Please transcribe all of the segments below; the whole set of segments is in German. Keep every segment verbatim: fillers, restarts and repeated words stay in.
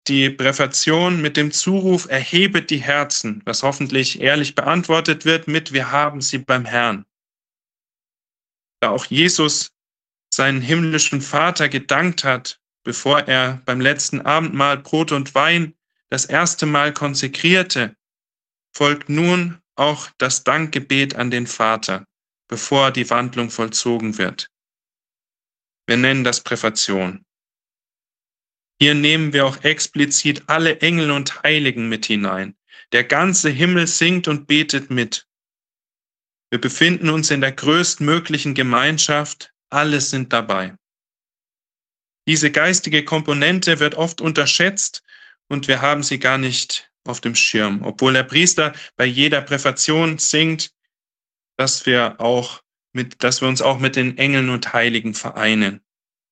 die Präfation mit dem Zuruf „Erhebet die Herzen", was hoffentlich ehrlich beantwortet wird mit „Wir haben sie beim Herrn". Da auch Jesus seinen himmlischen Vater gedankt hat, bevor er beim letzten Abendmahl Brot und Wein das erste Mal konsekrierte, folgt nun auch das Dankgebet an den Vater, bevor die Wandlung vollzogen wird. Wir nennen das Präfation. Hier nehmen wir auch explizit alle Engel und Heiligen mit hinein. Der ganze Himmel singt und betet mit. Wir befinden uns in der größtmöglichen Gemeinschaft, alle sind dabei. Diese geistige Komponente wird oft unterschätzt und wir haben sie gar nicht auf dem Schirm, obwohl der Priester bei jeder Präfation singt, dass wir, auch mit, dass wir uns auch mit den Engeln und Heiligen vereinen.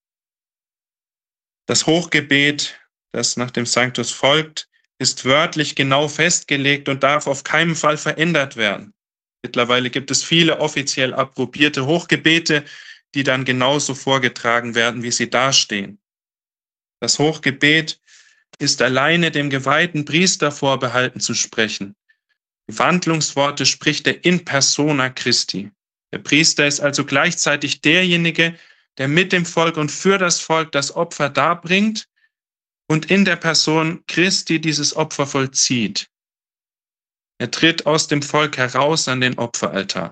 Das Hochgebet, das nach dem Sanctus folgt, ist wörtlich genau festgelegt und darf auf keinen Fall verändert werden. Mittlerweile gibt es viele offiziell approbierte Hochgebete, die dann genauso vorgetragen werden, wie sie dastehen. Das Hochgebet ist alleine dem geweihten Priester vorbehalten zu sprechen. Die Wandlungsworte spricht er in persona Christi. Der Priester ist also gleichzeitig derjenige, der mit dem Volk und für das Volk das Opfer darbringt und in der Person Christi dieses Opfer vollzieht. Er tritt aus dem Volk heraus an den Opferaltar.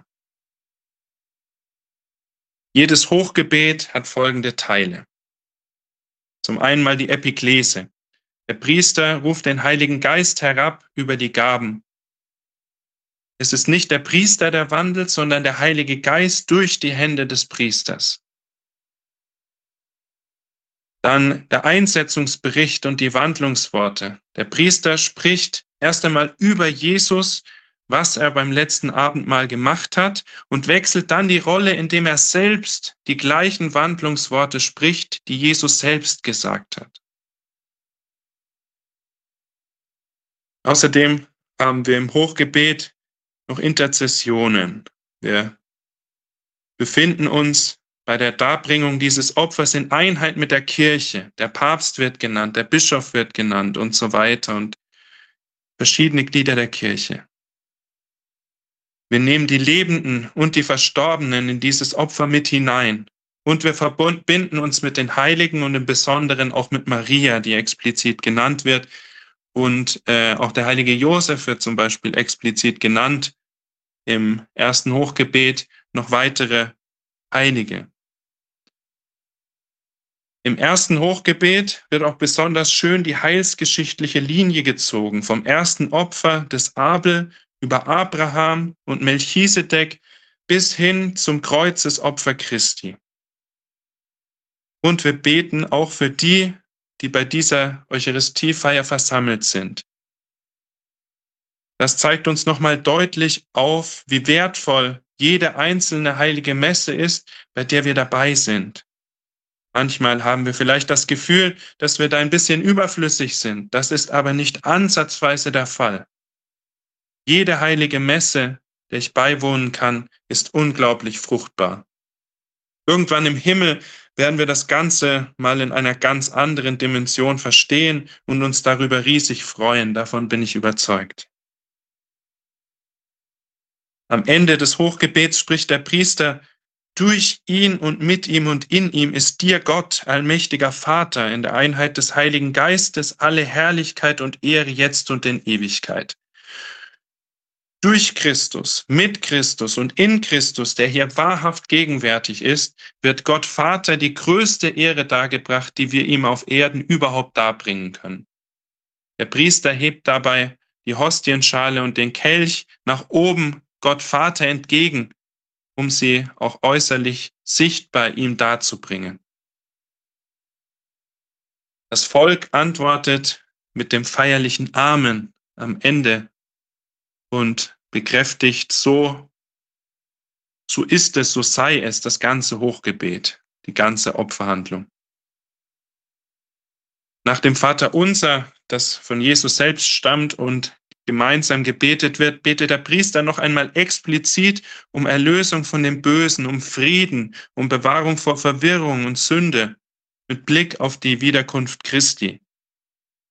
Jedes Hochgebet hat folgende Teile. Zum einen mal die Epiklese. Der Priester ruft den Heiligen Geist herab über die Gaben. Es ist nicht der Priester, der wandelt, sondern der Heilige Geist durch die Hände des Priesters. Dann der Einsetzungsbericht und die Wandlungsworte. Der Priester spricht erst einmal über Jesus, was er beim letzten Abendmahl gemacht hat, und wechselt dann die Rolle, indem er selbst die gleichen Wandlungsworte spricht, die Jesus selbst gesagt hat. Außerdem haben wir im Hochgebet noch Interzessionen. Wir befinden uns bei der Darbringung dieses Opfers in Einheit mit der Kirche. Der Papst wird genannt, der Bischof wird genannt und so weiter und verschiedene Glieder der Kirche. Wir nehmen die Lebenden und die Verstorbenen in dieses Opfer mit hinein und wir verbinden uns mit den Heiligen und im Besonderen auch mit Maria, die explizit genannt wird, und äh, auch der heilige Josef wird zum Beispiel explizit genannt im ersten Hochgebet, noch weitere Heilige. Im ersten Hochgebet wird auch besonders schön die heilsgeschichtliche Linie gezogen, vom ersten Opfer des Abel über Abraham und Melchisedek bis hin zum Kreuzesopfer Christi. Und wir beten auch für die, die bei dieser Eucharistiefeier versammelt sind. Das zeigt uns nochmal deutlich auf, wie wertvoll jede einzelne heilige Messe ist, bei der wir dabei sind. Manchmal haben wir vielleicht das Gefühl, dass wir da ein bisschen überflüssig sind. Das ist aber nicht ansatzweise der Fall. Jede heilige Messe, der ich beiwohnen kann, ist unglaublich fruchtbar. Irgendwann im Himmel werden wir das Ganze mal in einer ganz anderen Dimension verstehen und uns darüber riesig freuen. Davon bin ich überzeugt. Am Ende des Hochgebets spricht der Priester: Durch ihn und mit ihm und in ihm ist dir Gott, allmächtiger Vater, in der Einheit des Heiligen Geistes, alle Herrlichkeit und Ehre jetzt und in Ewigkeit. Durch Christus, mit Christus und in Christus, der hier wahrhaft gegenwärtig ist, wird Gott Vater die größte Ehre dargebracht, die wir ihm auf Erden überhaupt darbringen können. Der Priester hebt dabei die Hostienschale und den Kelch nach oben Gott Vater entgegen, um sie auch äußerlich sichtbar ihm darzubringen. Das Volk antwortet mit dem feierlichen Amen am Ende und bekräftigt, so, so ist es, so sei es, das ganze Hochgebet, die ganze Opferhandlung. Nach dem Vaterunser, das von Jesus selbst stammt und gemeinsam gebetet wird, betet der Priester noch einmal explizit um Erlösung von dem Bösen, um Frieden, um Bewahrung vor Verwirrung und Sünde, mit Blick auf die Wiederkunft Christi.